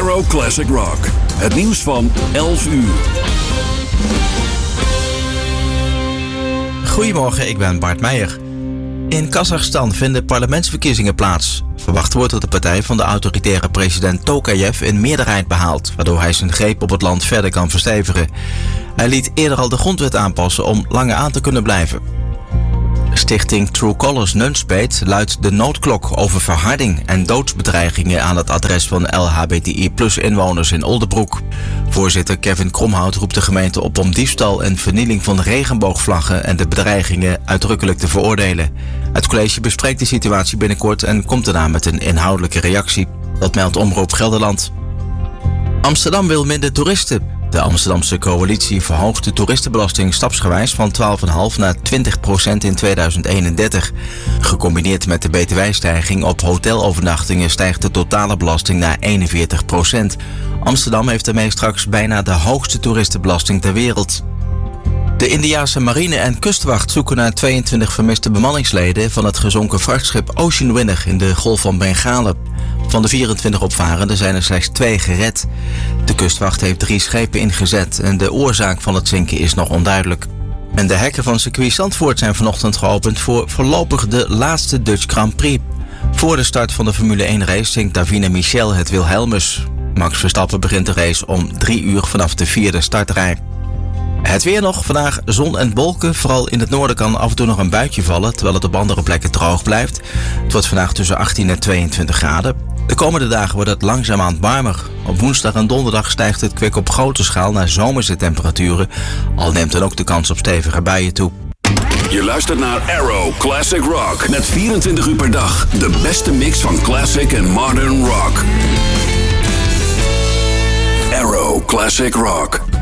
Arrow Classic Rock. Het nieuws van 11 uur. Goedemorgen, ik ben Bart Meijer. In Kazachstan vinden parlementsverkiezingen plaats. Verwacht wordt dat de partij van de autoritaire president Tokayev een meerderheid behaalt, waardoor hij zijn greep op het land verder kan verstevigen. Hij liet eerder al de grondwet aanpassen om langer aan te kunnen blijven. Stichting True Colors Nunspeet luidt de noodklok over verharding en doodsbedreigingen aan het adres van LHBTI+-inwoners in Oldebroek. Voorzitter Kevin Kromhout roept de gemeente op om diefstal en vernieling van regenboogvlaggen en de bedreigingen uitdrukkelijk te veroordelen. Het college bespreekt de situatie binnenkort en komt daarna met een inhoudelijke reactie. Dat meldt Omroep Gelderland. Amsterdam wil minder toeristen. De Amsterdamse coalitie verhoogt de toeristenbelasting stapsgewijs van 12,5 naar 20% in 2031. Gecombineerd met de btw-stijging op hotelovernachtingen stijgt de totale belasting naar 41%. Amsterdam heeft daarmee straks bijna de hoogste toeristenbelasting ter wereld. De Indiase marine en kustwacht zoeken naar 22 vermiste bemanningsleden van het gezonken vrachtschip Ocean Winner in de Golf van Bengalen. Van de 24 opvarenden zijn er slechts 2 gered. De kustwacht heeft 3 schepen ingezet en de oorzaak van het zinken is nog onduidelijk. En de hekken van circuit Zandvoort zijn vanochtend geopend voor voorlopig de laatste Dutch Grand Prix. Voor de start van de Formule 1 race zingt Davina Michel het Wilhelmus. Max Verstappen begint de race om 3 uur vanaf de 4e startrij. Het weer nog, vandaag zon en wolken. Vooral in het noorden kan af en toe nog een buitje vallen, terwijl het op andere plekken droog blijft. Het wordt vandaag tussen 18 en 22 graden. De komende dagen wordt het langzaamaan warmer. Op woensdag en donderdag stijgt het kwik op grote schaal naar zomerse temperaturen, al neemt dan ook de kans op stevige buien toe. Je luistert naar Arrow Classic Rock. Met 24 uur per dag de beste mix van classic en modern rock. Arrow Classic Rock.